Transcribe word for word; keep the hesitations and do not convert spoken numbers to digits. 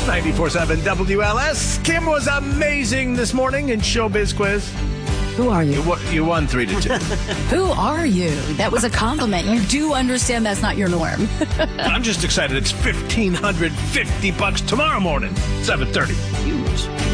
ninety-four point seven W L S. Kim was amazing this morning in Showbiz Quiz. Who are you? You, wo- you won three to two. Who are you? That was a compliment. You do understand that's not your norm. I'm just excited. It's fifteen fifty bucks tomorrow morning, seven thirty. Huge.